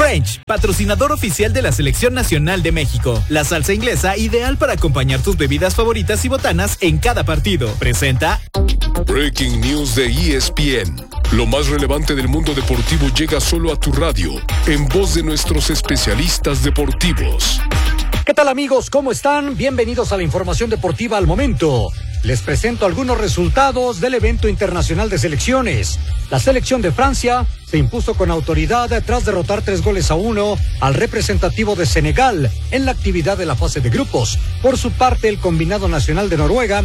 French, patrocinador oficial de la Selección Nacional de México. La salsa inglesa ideal para acompañar tus bebidas favoritas y botanas en cada partido. Presenta Breaking News de ESPN. Lo más relevante del mundo deportivo llega solo a tu radio, en voz de nuestros especialistas deportivos. ¿Qué tal, amigos? ¿Cómo están? Bienvenidos a la información deportiva al momento. Les presento algunos resultados del evento internacional de selecciones. La selección de Francia se impuso con autoridad tras derrotar 3-1 al representativo de Senegal en la actividad de la fase de grupos. Por su parte, el combinado nacional de Noruega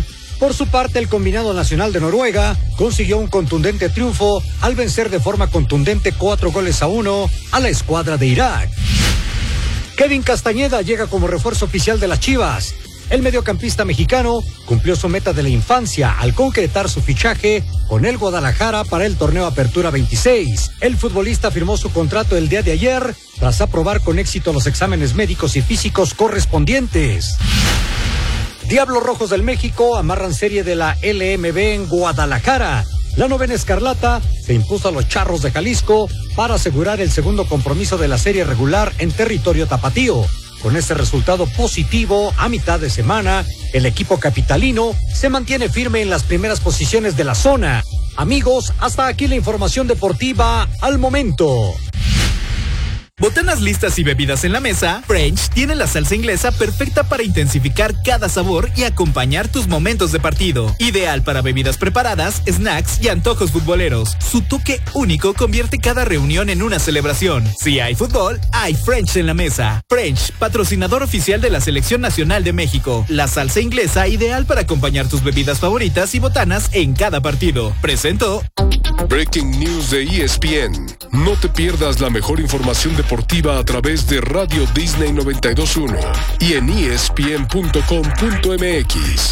consiguió un contundente triunfo al vencer de forma contundente 4-1 a la escuadra de Irak. Kevin Castañeda llega como refuerzo oficial de las Chivas. El mediocampista mexicano cumplió su meta de la infancia al concretar su fichaje con el Guadalajara para el torneo Apertura 26. El futbolista firmó su contrato el día de ayer tras aprobar con éxito los exámenes médicos y físicos correspondientes. Diablos Rojos del México amarran serie de la LMB en Guadalajara. La novena escarlata se impuso a los Charros de Jalisco para asegurar el segundo compromiso de la serie regular en territorio tapatío. Con este resultado positivo, a mitad de semana, el equipo capitalino se mantiene firme en las primeras posiciones de la zona. Amigos, hasta aquí la información deportiva al momento. Botanas listas y bebidas en la mesa, French tiene la salsa inglesa perfecta para intensificar cada sabor y acompañar tus momentos de partido. Ideal para bebidas preparadas, snacks y antojos futboleros. Su toque único convierte cada reunión en una celebración. Si hay fútbol, hay French en la mesa. French, patrocinador oficial de la Selección Nacional de México. La salsa inglesa ideal para acompañar tus bebidas favoritas y botanas en cada partido. Presentó Breaking News de ESPN. No te pierdas la mejor información deportiva a través de Radio Disney 92.1 y en ESPN.com.mx.